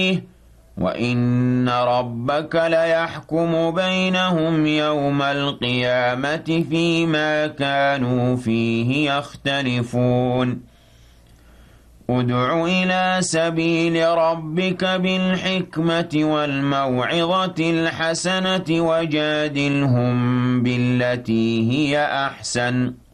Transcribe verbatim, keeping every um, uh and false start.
وَإِنَّ رَبَّكَ لَيَحْكُمُ بَيْنَهُمْ يَوْمَ الْقِيَامَةِ فِيمَا كَانُوا فِيهِ يَخْتَلِفُونَ ادْعُ إِلَى سَبِيلِ رَبِّكَ بِالْحِكْمَةِ وَالْمَوْعِظَةِ الْحَسَنَةِ وَجَادِلْهُم بِالَّتِي هِيَ أَحْسَنُ